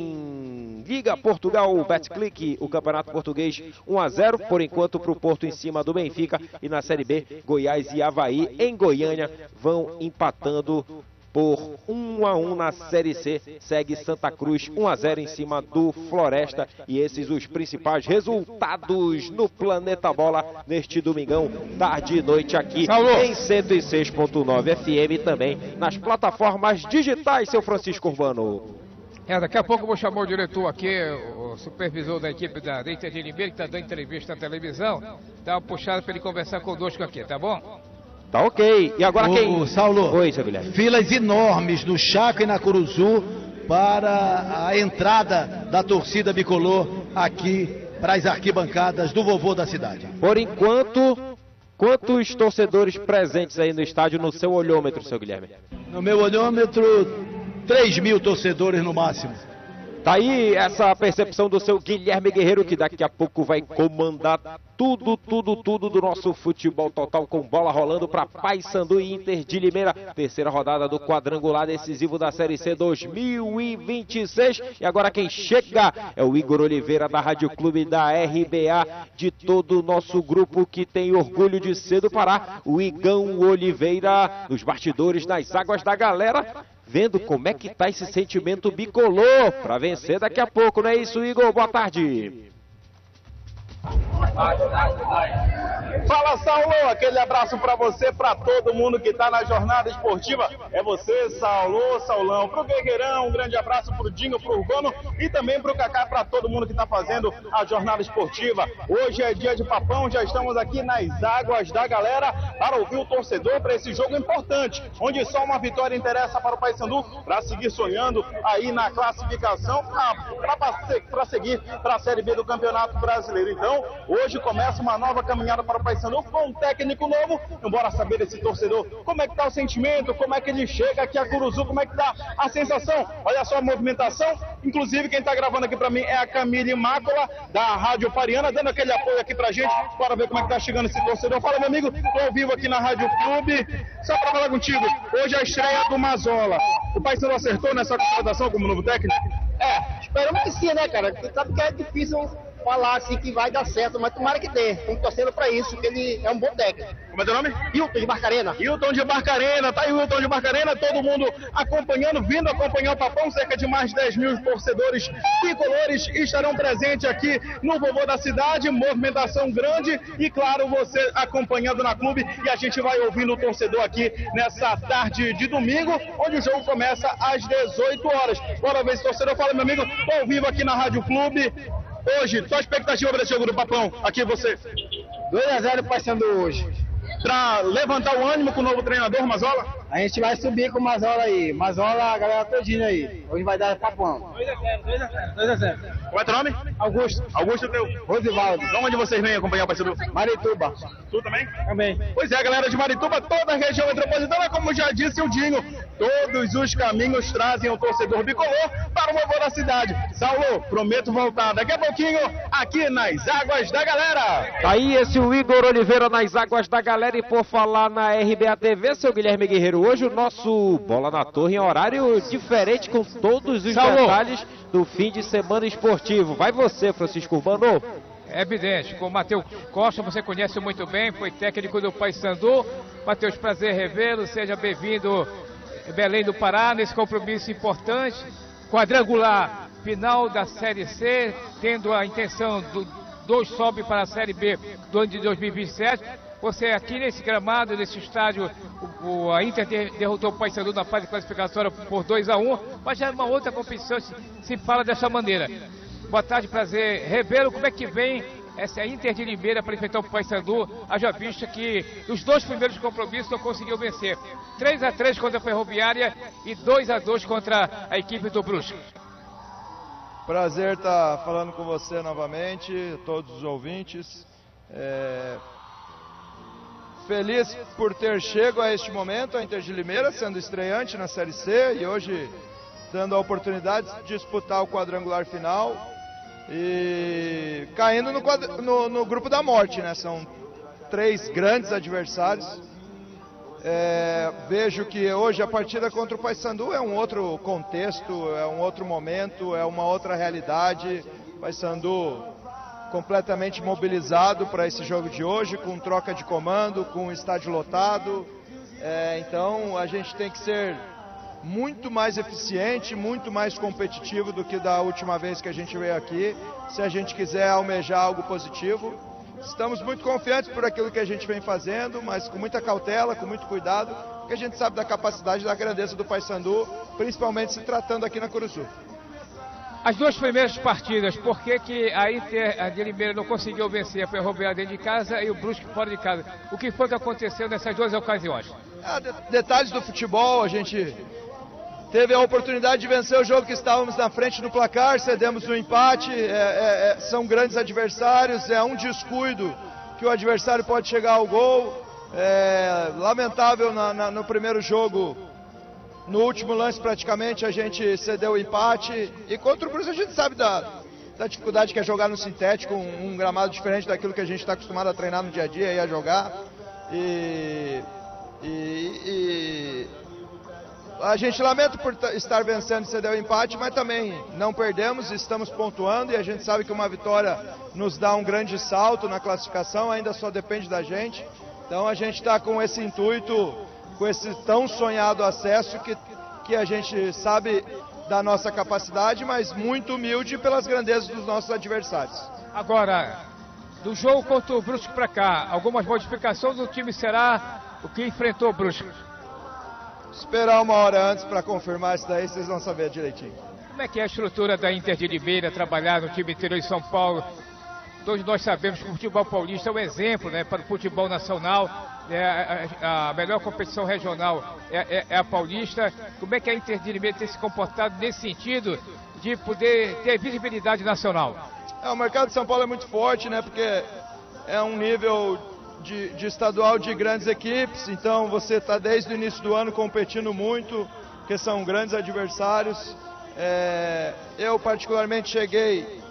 Em Liga Portugal, o Betclic, o Campeonato Português 1-0, por enquanto para o Porto em cima do Benfica. E na Série B, Goiás e Avaí em Goiânia vão empatando por 1-1 na Série C. Segue Santa Cruz 1-0 em cima do Floresta. E esses os principais resultados no Planeta Bola neste domingão, tarde e noite, aqui em 106.9 FM, também nas plataformas digitais, seu Francisco Urbano. Daqui a pouco eu vou chamar o diretor aqui, o supervisor da equipe da Inter de Limeira, que está dando entrevista na televisão. Dá uma puxada para ele conversar conosco aqui, tá bom? Tá ok. E agora quem? Saulo, oi, seu Guilherme. Filas enormes no Chaco e na Curuzu para a entrada da torcida bicolor aqui para as arquibancadas do vovô da cidade. Por enquanto, quantos torcedores presentes aí no estádio no seu olhômetro, seu Guilherme? No meu olhômetro, 3.000 torcedores no máximo. Tá aí essa percepção do seu Guilherme Guerreiro, que daqui a pouco vai comandar tudo do nosso futebol total, com bola rolando para Paysandu e Inter de Limeira. Terceira rodada do quadrangular decisivo da Série C 2026. E agora quem chega é o Igor Oliveira, da Rádio Clube da RBA, de todo o nosso grupo que tem orgulho de ser do Pará. O Igão Oliveira, nos bastidores, nas águas da galera, vendo como é que tá esse sentimento bicolor para vencer daqui a pouco, não é isso, Igor? Boa tarde. Fala, Saulo, aquele abraço para você, para todo mundo que tá na jornada esportiva. É você, Saulo, Saulão, pro Guerreirão, um grande abraço pro Dinho, pro Urbano e também pro Cacá, para todo mundo que tá fazendo a jornada esportiva. Hoje é dia de papão, já estamos aqui nas águas da galera para ouvir o torcedor para esse jogo importante, onde só uma vitória interessa para o Paysandu, para seguir sonhando aí na classificação, para seguir para a Série B do Campeonato Brasileiro. Então, hoje começa uma nova caminhada para o Paysandu com um técnico novo. Bora saber desse torcedor, como é que tá o sentimento, como é que ele chega aqui a Curuzu, como é que tá a sensação. Olha só a movimentação, inclusive quem tá gravando aqui para mim é a Camille Mácola, da Rádio Pariana, dando aquele apoio aqui pra gente. Bora ver como é que tá chegando esse torcedor. Fala, meu amigo, tô ao vivo aqui na Rádio Clube, só para falar contigo. Hoje é a estreia do Mazola. O Paysandu acertou nessa contratação como novo técnico? Esperamos que sim, né, cara? Você sabe que é difícil falar assim que vai dar certo, mas tomara que dê. Estamos torcendo pra isso, que ele é um bom técnico. Como é teu nome? Hilton de Barcarena. Hilton de Barcarena, tá aí o Hilton de Barcarena, todo mundo acompanhando, vindo acompanhar o papão. Cerca de mais de 10.000 torcedores tricolores estarão presentes aqui no vovô da cidade, movimentação grande e claro, você acompanhando na clube, e a gente vai ouvindo o torcedor aqui nessa tarde de domingo, onde o jogo começa às 18 horas. Bora ver esse torcedor. Fala, meu amigo, tô ao vivo aqui na Rádio Clube. Hoje, sua expectativa para esse jogo do papão, aqui você? 2-0 Paysandu hoje. Para levantar o ânimo com o novo treinador, Mazola? A gente vai subir com o Mazola aí. Mazola, a galera todinha aí. Hoje vai dar papão. 2-0. Qual é teu nome? Augusto. Augusto teu? Rosivaldo. De onde vocês vêm acompanhar o Paysandu? Marituba. Tu também? Também. Pois é, galera de Marituba, toda a região metropolitana, como já disse o Dinho, todos os caminhos trazem o torcedor bicolor para o vovô da cidade. Saulo, prometo voltar daqui a pouquinho aqui nas águas da galera. Aí esse o Igor Oliveira nas águas da galera. E por falar na RBA TV, seu Guilherme Guerreiro, hoje o nosso Bola na Torre em horário diferente, com todos os detalhes do fim de semana esportivo. Vai você, Francisco Urbano. É evidente, com o Matheus Costa, você conhece muito bem, foi técnico do Paysandu. Matheus, prazer revê-lo, seja bem-vindo em Belém do Pará, nesse compromisso importante, quadrangular final da Série C, tendo a intenção do 2 sobe para a Série B do ano de 2027. Você aqui nesse gramado, nesse estádio, a Inter derrotou o Paysandu na fase classificatória por 2-1, mas já é uma outra competição, se fala dessa maneira. Boa tarde, prazer revê-lo. Como é que vem essa Inter de Limeira para enfrentar o Paysandu, haja vista que os 2 primeiros compromissos não conseguiu vencer. 3-3 contra a Ferroviária e 2-2 contra a equipe do Brusque. Prazer estar falando com você novamente, todos os ouvintes. Feliz por ter chego a este momento, a Inter de Limeira sendo estreante na Série C e hoje dando a oportunidade de disputar o quadrangular final. E caindo no grupo da morte, né? São 3 grandes adversários. Vejo que hoje a partida contra o Paysandu é um outro contexto, é um outro momento, é uma outra realidade. Paysandu completamente mobilizado para esse jogo de hoje, com troca de comando, com estádio lotado. Então a gente tem que ser muito mais eficiente, muito mais competitivo do que da última vez que a gente veio aqui, se a gente quiser almejar algo positivo. Estamos muito confiantes por aquilo que a gente vem fazendo, mas com muita cautela, com muito cuidado, porque a gente sabe da capacidade e da grandeza do Paysandu, principalmente se tratando aqui na Curuzu. As 2 primeiras partidas, por que a Inter de Limeira não conseguiu vencer a Ferroviária dentro de casa e o Brusque fora de casa? O que foi que aconteceu nessas 2 ocasiões? Detalhes do futebol, a gente teve a oportunidade de vencer o jogo que estávamos na frente do placar, cedemos o empate, são grandes adversários, é um descuido que o adversário pode chegar ao gol. Lamentável no primeiro jogo, no último lance praticamente a gente cedeu o empate, e contra o Brusque a gente sabe da dificuldade que é jogar no sintético, um gramado diferente daquilo que a gente está acostumado a treinar no dia a dia e a jogar. A gente lamenta por estar vencendo e ceder o empate, mas também não perdemos, estamos pontuando e a gente sabe que uma vitória nos dá um grande salto na classificação, ainda só depende da gente. Então a gente está com esse intuito, com esse tão sonhado acesso que a gente sabe da nossa capacidade, mas muito humilde pelas grandezas dos nossos adversários. Agora, do jogo contra o Brusque para cá, algumas modificações do time será o que enfrentou o Brusque? Esperar uma hora antes para confirmar isso daí, vocês vão saber direitinho. Como é que é a estrutura da Inter de Limeira, trabalhar no time interior de São Paulo? Todos nós sabemos que o futebol paulista é um exemplo, né, para o futebol nacional, a melhor competição regional é a paulista. Como é que a Inter de Limeira tem se comportado nesse sentido de poder ter visibilidade nacional? O mercado de São Paulo é muito forte, né, porque é um nível de estadual de grandes equipes, então você está desde o início do ano competindo muito, porque são grandes adversários. Eu particularmente cheguei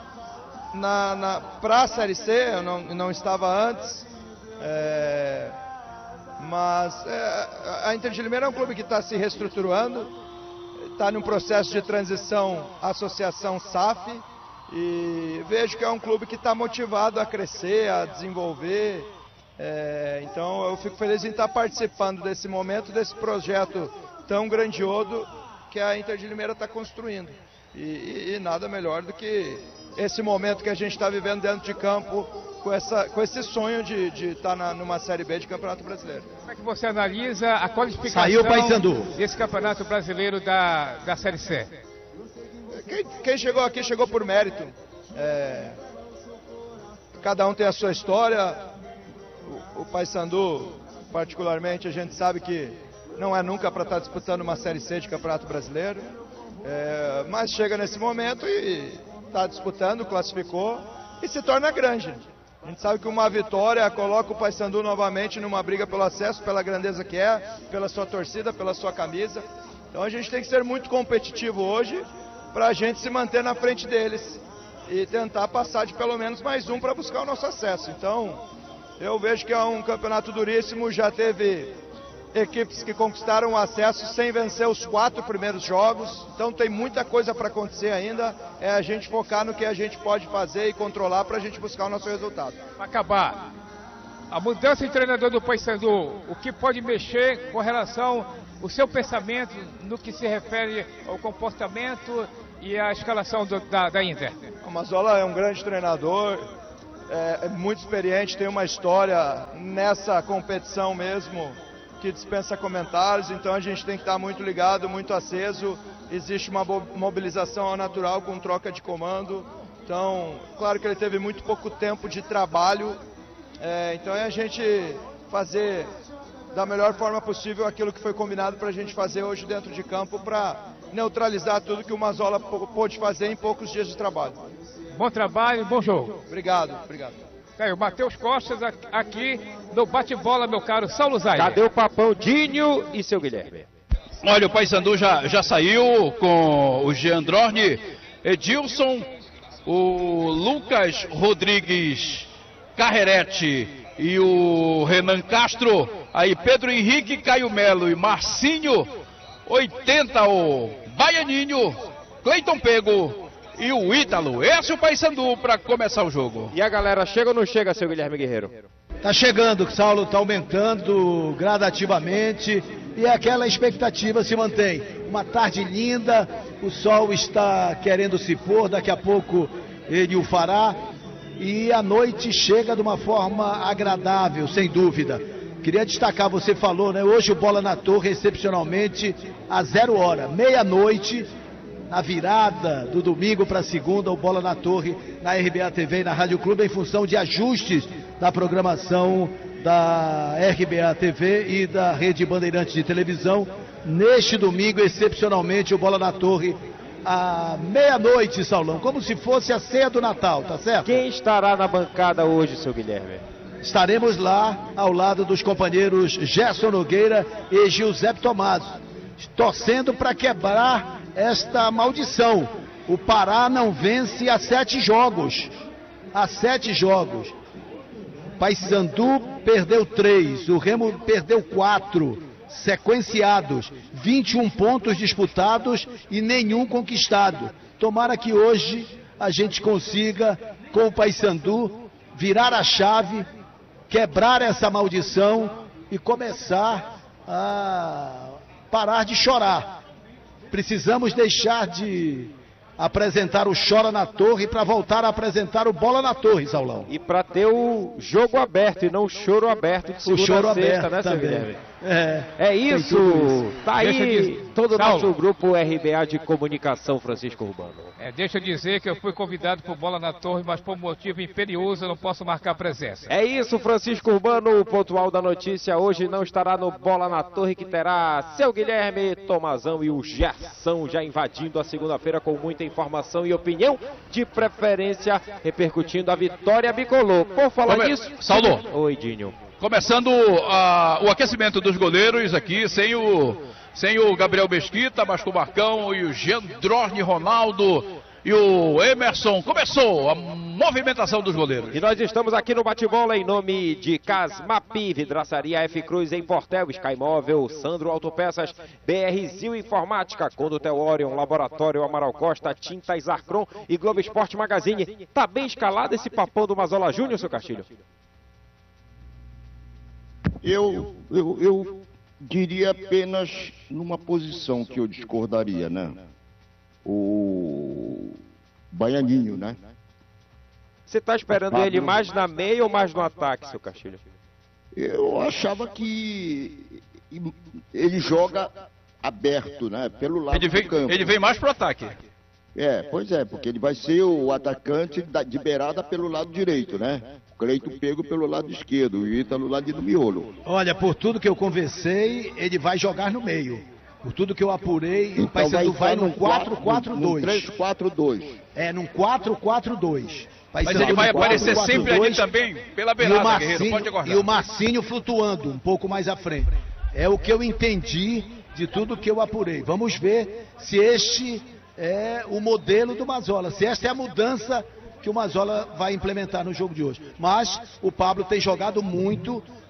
para a Série C, eu não estava antes, mas a Inter de Limeira é um clube que está se reestruturando, está num processo de transição associação SAF, e vejo que é um clube que está motivado a crescer, a desenvolver. Então eu fico feliz em estar participando desse momento, desse projeto tão grandioso que a Inter de Limeira está construindo. E nada melhor do que esse momento que a gente está vivendo dentro de campo, com esse sonho de estar numa Série B de Campeonato Brasileiro. Como é que você analisa a qualificação desse Campeonato Brasileiro da Série C? Quem chegou aqui chegou por mérito. Cada um tem a sua história. O Paysandu, particularmente, a gente sabe que não é nunca para estar disputando uma Série C de Campeonato Brasileiro, mas chega nesse momento e está disputando, classificou e se torna grande. A gente sabe que uma vitória coloca o Paysandu novamente numa briga pelo acesso, pela grandeza que é, pela sua torcida, pela sua camisa. Então a gente tem que ser muito competitivo hoje para a gente se manter na frente deles e tentar passar de pelo menos mais um para buscar o nosso acesso. Então eu vejo que é um campeonato duríssimo, já teve equipes que conquistaram o acesso sem vencer os 4 primeiros jogos, então tem muita coisa para acontecer ainda, é a gente focar no que a gente pode fazer e controlar para a gente buscar o nosso resultado. Para acabar, a mudança de treinador do Paysandu, o que pode mexer com relação ao seu pensamento no que se refere ao comportamento e à escalação da Inter? O Mazzola é um grande treinador, é muito experiente, tem uma história nessa competição mesmo que dispensa comentários, então a gente tem que estar muito ligado, muito aceso. Existe uma mobilização ao natural com troca de comando, então claro que ele teve muito pouco tempo de trabalho, então é a gente fazer da melhor forma possível aquilo que foi combinado para a gente fazer hoje dentro de campo, para neutralizar tudo que o Mazzola pôde fazer em poucos dias de trabalho. Bom trabalho, bom jogo. Obrigado, obrigado. O Matheus Costas aqui no bate-bola, meu caro Saulo Zaire. Cadê o papão Dinho e seu Guilherme? Olha, o Paysandu já saiu com o Jean Drorni, Edilson, o Lucas Rodrigues Carrerete e o Renan Castro. Aí Pedro Henrique, Caio Melo e Marcinho. 80 o Baianinho, Cleiton Pego e o Ítalo. Esse é o Paysandu para começar o jogo. E a galera chega ou não chega, seu Guilherme Guerreiro? Tá chegando, Saulo, está aumentando gradativamente e aquela expectativa se mantém. Uma tarde linda, o sol está querendo se pôr, daqui a pouco ele o fará e a noite chega de uma forma agradável, sem dúvida. Queria destacar, você falou, né? Hoje o Bola na Torre, excepcionalmente, a 0 hora, meia-noite, na virada do domingo para segunda, o Bola na Torre, na RBA TV e na Rádio Clube, em função de ajustes da programação da RBA TV e da Rede Bandeirantes de Televisão. Neste domingo, excepcionalmente, o Bola na Torre, à meia-noite, Saulão, como se fosse a ceia do Natal, tá certo? Quem estará na bancada hoje, seu Guilherme? Estaremos lá ao lado dos companheiros Gerson Nogueira e Giuseppe Tommaso, torcendo para quebrar esta maldição. O Pará não vence há 7 jogos. Há 7 jogos. Paysandu perdeu 3, o Remo perdeu 4, sequenciados, 21 pontos disputados e nenhum conquistado. Tomara que hoje a gente consiga, com o Paysandu, virar a chave, quebrar essa maldição e começar a parar de chorar. Precisamos deixar de apresentar o Chora na Torre para voltar a apresentar o Bola na Torre, Saulão. E para ter o jogo aberto e não o choro aberto de segunda o choro a sexta, aberto né, seu também. Guilherme? É isso. Tá aí todo o nosso grupo RBA de comunicação, Francisco Urbano. Deixa eu dizer que eu fui convidado por Bola na Torre, mas por motivo imperioso eu não posso marcar presença. É isso, Francisco Urbano, o pontual da notícia hoje não estará no Bola na Torre, que terá seu Guilherme, Tomazão e o Gerson já invadindo a segunda-feira com muita informação e opinião, de preferência repercutindo a vitória bicolor. Por falar nisso... Saulo. Oi, Dinho. Começando o aquecimento dos goleiros aqui, sem o Gabriel Mesquita, mas com o Marcão e o Jean Drorni, Ronaldo e o Emerson. Começou a movimentação dos goleiros. E nós estamos aqui no bate-bola em nome de Casmap, Vidraçaria F Cruz em Portel, Sky Móvel, Sandro Autopeças, BR Zil Informática, Condutel Orion, Laboratório Amaral Costa, Tintas Arcron e Globo Esporte Magazine. Tá bem escalado esse papão do Mazzola Júnior, seu Castilho? Eu diria apenas numa posição que eu discordaria, né? O Baianinho, né? Você está esperando ele mais na meia ou mais no ataque, seu Castilho? Eu achava que ele joga aberto, né? Pelo lado do campo. Ele vem mais pro ataque. Pois é, porque ele vai ser o atacante de beirada pelo lado direito, né? O Cleiton Pego pelo lado esquerdo, o Ítalo lado do miolo. Olha, por tudo que eu conversei, ele vai jogar no meio. Por tudo que eu apurei, então o Paysandu vai num 4-4-2. Num 3-4-2. Num 4-4-2. Mas ele vai aparecer sempre ali também, pela beirada, Guerreiro, pode aguardar. E o Marcinho flutuando um pouco mais à frente. É o que eu entendi de tudo que eu apurei. Vamos ver se este é o modelo do Mazzola, se esta é a mudança que o Mazzola vai implementar no jogo de hoje. Mas o Pablo tem jogado muito,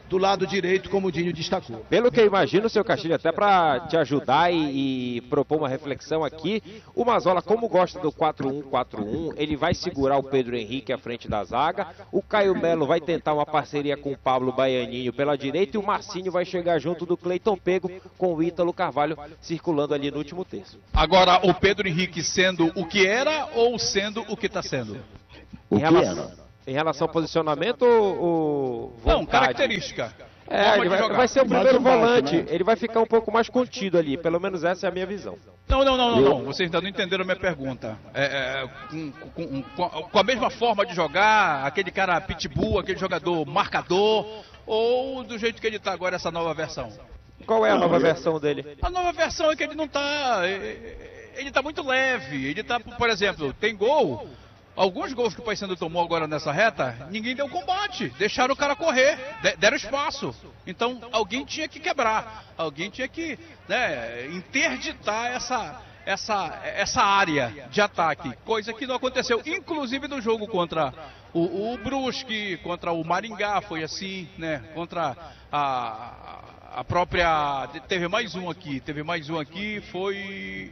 do lado direito, como o Dinho destacou. Pelo que eu imagino, seu Castilho, até para te ajudar e propor uma reflexão aqui, o Mazola, como gosta do 4-1-4-1, ele vai segurar o Pedro Henrique à frente da zaga, o Caio Melo vai tentar uma parceria com o Pablo Baianinho pela direita e o Marcinho vai chegar junto do Cleiton Pego com o Ítalo Carvalho circulando ali no último terço. Agora, o Pedro Henrique sendo o que era ou sendo o que está sendo? Em relação ao posicionamento ou vontade? Não, característica. Ele vai ser o primeiro volante, né? Ele vai ficar um pouco mais contido ali, pelo menos essa é a minha visão. Não, vocês ainda não entenderam a minha pergunta. Com a mesma forma de jogar, aquele cara pitbull, aquele jogador marcador, ou do jeito que ele está agora, essa nova versão? Qual é a nova versão dele? A nova versão é que ele não está... Ele está muito leve, ele está, por exemplo, tem gol... Alguns gols que o Paysandu tomou agora nessa reta, ninguém deu combate, deixaram o cara correr, deram espaço. Então, alguém tinha que quebrar, alguém tinha que, né, interditar essa área de ataque, coisa que não aconteceu, inclusive no jogo contra o Brusque, contra o Maringá, foi assim, né, contra a própria... Teve mais um aqui, foi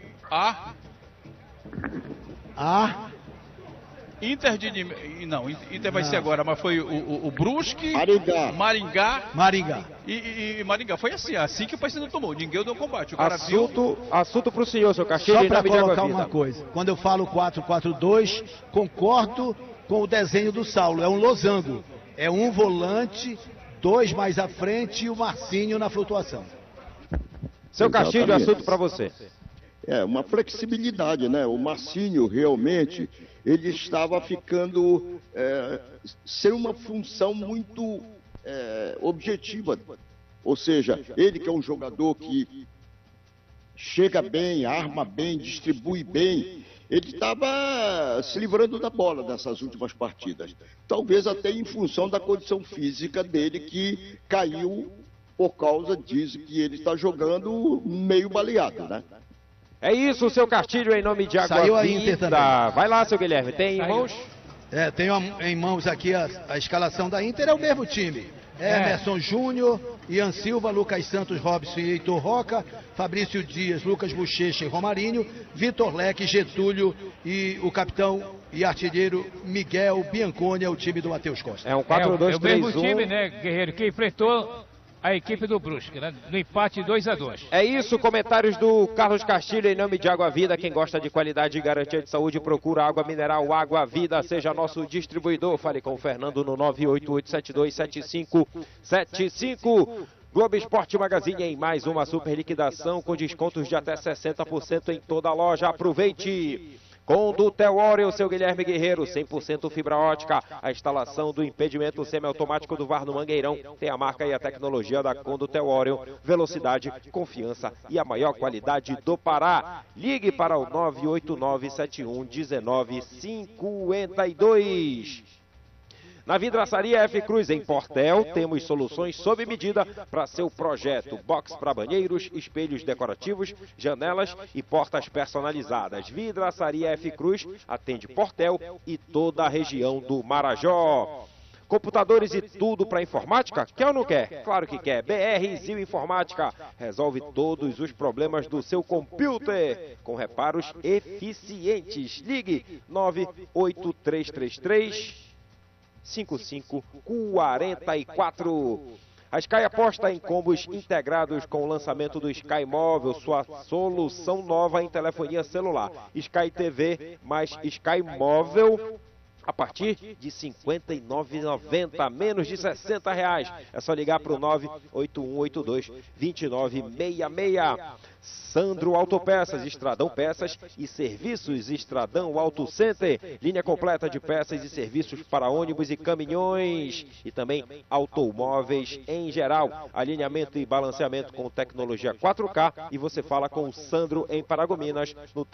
Inter vai ser agora, mas foi o Brusque, Maringá. E Maringá. Foi assim que o Paysandu tomou. Ninguém deu combate. O cara assunto para o senhor, seu Castilho. Só para colocar uma coisa. Quando eu falo 4-4-2, concordo com o desenho do Saulo. É um losango. É um volante, dois mais à frente e o Marcinho na flutuação. Seu Castilho, assunto para você. Uma flexibilidade, né? O Marcinho realmente... ele estava ficando sem uma função muito objetiva. Ou seja, ele que é um jogador que chega bem, arma bem, distribui bem, ele estava se livrando da bola nessas últimas partidas. Talvez até em função da condição física dele, que caiu por causa disso, que ele está jogando meio baleado, né? É isso, seu Castilho, em nome de Água Saiu a Vida. Inter também. Vai lá, seu Guilherme, tem em mãos? Tenho em mãos aqui a escalação da Inter, é o mesmo time. Emerson Júnior, Ian Silva, Lucas Santos, Robson e Heitor Roca, Fabrício Dias, Lucas Bochecha e Romarinho, Vitor Leque, Getúlio e o capitão e artilheiro Miguel Bianconi, é o time do Matheus Costa. É um 4-2-3-1. É o mesmo time, né, Guerreiro, que enfrentou a equipe do Brusque, né? No empate 2-2. É isso, comentários do Carlos Castilho em nome de Água Vida. Quem gosta de qualidade e garantia de saúde, procura água mineral Água Vida, seja nosso distribuidor. Fale com o Fernando no 988727575. Globo Esporte Magazine em mais uma super liquidação com descontos de até 60% em toda a loja. Aproveite! Com do Teório, seu Guilherme Guerreiro, 100% fibra ótica. A instalação do impedimento semiautomático do VAR no Mangueirão tem a marca e a tecnologia da Condutel Orion. Velocidade, confiança e a maior qualidade do Pará. Ligue para o 989711952. Na Vidraçaria F Cruz, em Portel, temos soluções sob medida para seu projeto. Box para banheiros, espelhos decorativos, janelas e portas personalizadas. Vidraçaria F Cruz atende Portel e toda a região do Marajó. Computadores e tudo para informática? Quer ou não quer? Claro que quer. BR Zil Informática resolve todos os problemas do seu computer com reparos eficientes. Ligue 98333-5544. A Sky aposta em combos integrados com o lançamento do Sky Móvel, sua solução nova em telefonia celular. Sky TV mais Sky Móvel a partir de R$ 59,90, menos de R$ 60. É só ligar para o 98182-2966. Sandro Autopeças, Estradão Peças e Serviços Estradão Auto Center. Linha completa de peças e serviços para ônibus e caminhões. E também automóveis em geral. Alinhamento e balanceamento com tecnologia 4K. E você fala com o Sandro em Paragominas no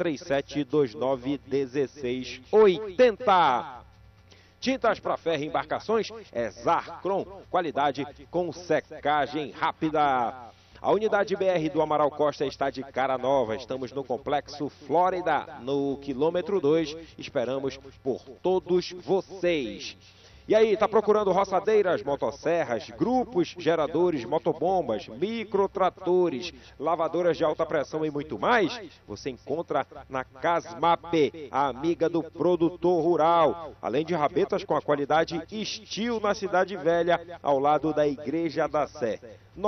3729-1680. Tintas para ferro e embarcações é Zarcron, qualidade com secagem rápida. A unidade BR do Amaral Costa está de cara nova. Estamos no Complexo Flórida, no quilômetro 2. Esperamos por todos vocês. E aí, tá procurando roçadeiras, motosserras, grupos, geradores, motobombas, microtratores, lavadoras de alta pressão e muito mais? Você encontra na Casmap, a amiga do produtor rural. Além de rabetas com a qualidade Steel na Cidade Velha, ao lado da Igreja da Sé.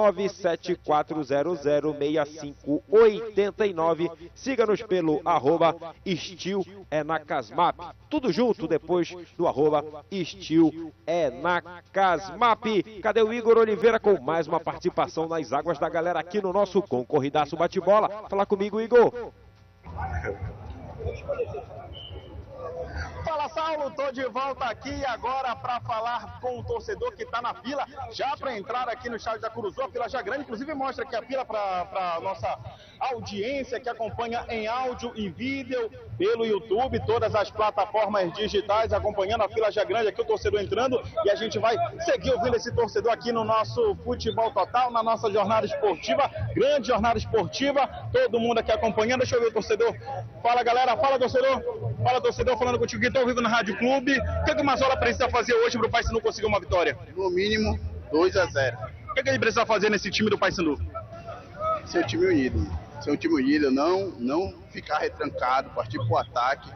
974006589. Siga-nos pelo @Steel é na Casmap. Tudo junto depois do @Steel é na Casmap. Cadê o Igor Oliveira com mais uma participação nas águas da galera aqui no nosso Concorridaço Bate-Bola? Fala comigo, Igor. Fala, Saulo, tô de volta aqui agora para falar com o torcedor que tá na fila, já para entrar aqui no estádio da Curuzu. A fila já grande, inclusive mostra aqui a fila para nossa audiência que acompanha em áudio e vídeo pelo YouTube, todas as plataformas digitais acompanhando a fila já grande, aqui o torcedor entrando, e a gente vai seguir ouvindo esse torcedor aqui no nosso Futebol Total, na nossa jornada esportiva, grande jornada esportiva, todo mundo aqui acompanhando. Deixa eu ver o torcedor. Fala, galera, fala, torcedor. Fala, torcedor, falando contigo que estou ao vivo na Rádio Clube. O que o Mazola precisa fazer hoje para o Paysandu conseguir uma vitória? No mínimo 2-0. O que ele precisa fazer nesse time do Paysandu? Ser um time unido. Ser um time unido, não ficar retrancado, partir para o ataque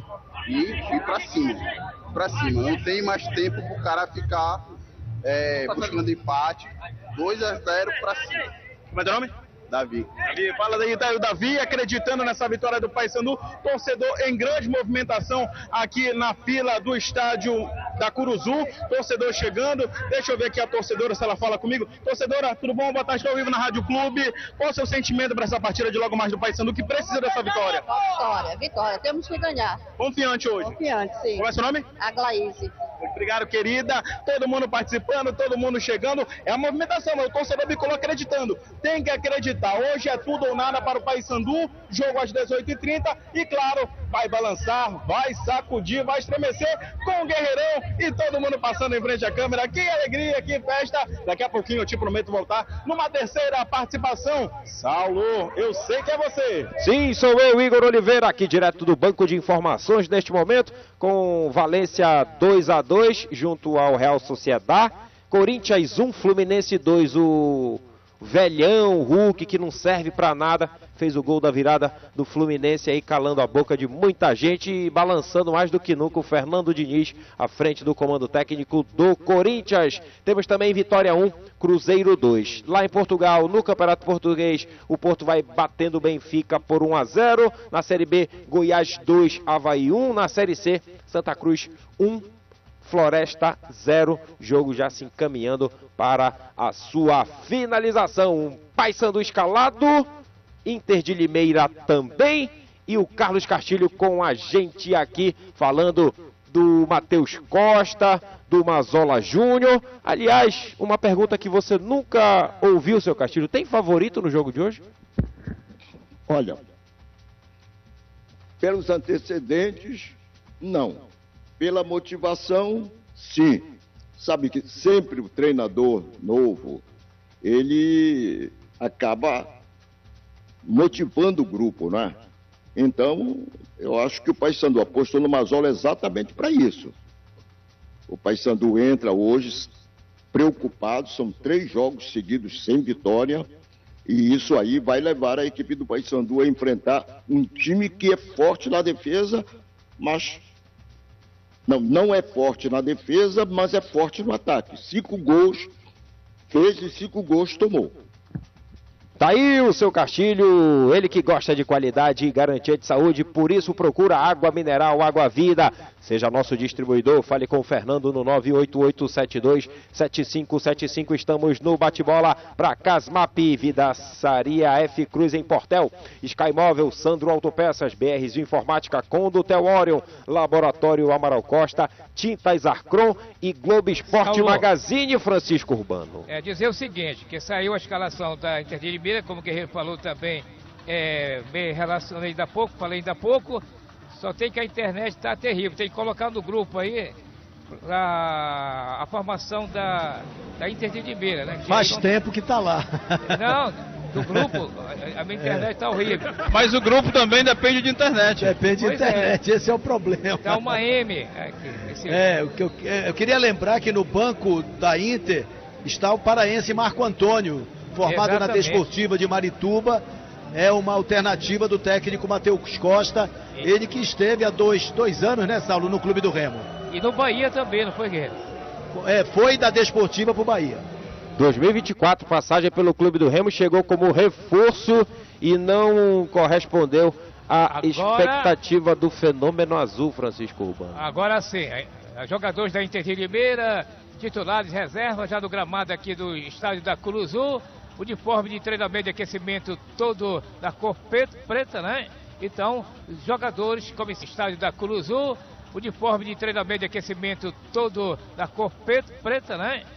e ir para cima. Para cima. Não tem mais tempo para o cara ficar buscando empate. 2-0 para cima. Como é teu nome? Davi. Fala daí, tá, o Davi acreditando nessa vitória do Paysandu, torcedor em grande movimentação aqui na fila do estádio da Curuzu, torcedor chegando. Deixa eu ver aqui a torcedora, se ela fala comigo. Torcedora, tudo bom? Boa tarde, estou ao vivo na Rádio Clube. Qual é o seu sentimento para essa partida de logo mais do Paysandu, que precisa dessa vitória? Vitória, temos que ganhar. Confiante hoje? Confiante, sim. Qual é o seu nome? Aglaíse. Obrigado, querida. Todo mundo participando, todo mundo chegando. É a movimentação, o torcedor bicolor acreditando. Tem que acreditar. Hoje é tudo ou nada para o Paysandu. Jogo às 18h30. E claro, vai balançar, vai sacudir, vai estremecer com o Guerreirão e todo mundo passando em frente à câmera. Que alegria, que festa. Daqui a pouquinho eu te prometo voltar numa terceira participação. Saulo, eu sei que é você. Sim, sou eu, Igor Oliveira, aqui direto do Banco de Informações neste momento, com Valência 2-2 junto ao Real Sociedad. Corinthians 1, Fluminense 2, o velhão, o Hulk, que não serve pra nada, fez o gol da virada do Fluminense aí, calando a boca de muita gente e balançando mais do que nunca o Fernando Diniz à frente do comando técnico do Corinthians. Temos também Vitória 1, Cruzeiro 2. Lá em Portugal, no Campeonato Português, o Porto vai batendo o Benfica por 1-0. Na Série B, Goiás 2, Avaí 1. Na Série C, Santa Cruz 1, Floresta 0, jogo já se encaminhando para a sua finalização. Um Paysandu escalado, Inter de Limeira também, e o Carlos Castilho com a gente aqui, falando do Matheus Costa, do Mazola Júnior. Aliás, uma pergunta que você nunca ouviu, seu Castilho, tem favorito no jogo de hoje? Olha, pelos antecedentes, não. Pela motivação, sim. Sabe que sempre o treinador novo, ele acaba motivando o grupo, né? Então, eu acho que o Paysandu apostou no Mazola exatamente para isso. O Paysandu entra hoje preocupado, são 3 jogos seguidos sem vitória, e isso aí vai levar a equipe do Paysandu a enfrentar um time que é forte na defesa, mas não é forte na defesa, mas é forte no ataque. 5 gols fez e 5 gols tomou. Tá aí o seu Castilho, ele que gosta de qualidade e garantia de saúde, por isso procura água mineral, água vida. Seja nosso distribuidor, fale com o Fernando no 988727575. Estamos no bate-bola para Casmap, Vidaçaria F Cruz em Portel, Sky Móvel, Sandro Autopeças, BRZ Informática, Condutel Orion, Laboratório Amaral Costa, Tintas Arcron e Globo Esporte Saulo. Magazine, Francisco Urbano. É dizer o seguinte, que saiu a escalação da Inter de Limeira, como o Guerreiro falou também, me relacionei ainda há pouco, falei ainda há pouco, só tem que a internet está terrível, tem que colocar no grupo aí a formação da Inter de Limeira, né? Faz tempo que está lá. Não, do grupo, a minha internet está horrível. Mas o grupo também depende de internet. Depende de internet, esse é o problema. Dá uma M aqui. Eu queria lembrar que no banco da Inter está o paraense Marco Antônio, formado na Desportiva de Marituba. É uma alternativa do técnico Matheus Costa, ele que esteve há dois anos, né, Saulo, no Clube do Remo. E no Bahia também, não foi, Guerreiro? Foi da Desportiva para o Bahia. 2024, passagem pelo Clube do Remo, chegou como reforço e não correspondeu à expectativa do fenômeno azul, Francisco Urbano. Agora sim, jogadores da Inter de Limeira, titulares, reservas já do gramado aqui do estádio da Curuzu. Uniforme de treinamento e aquecimento todo da cor preta, né? Então, jogadores como esse estádio da Curuzu, uniforme de treinamento e aquecimento todo da cor preta, né?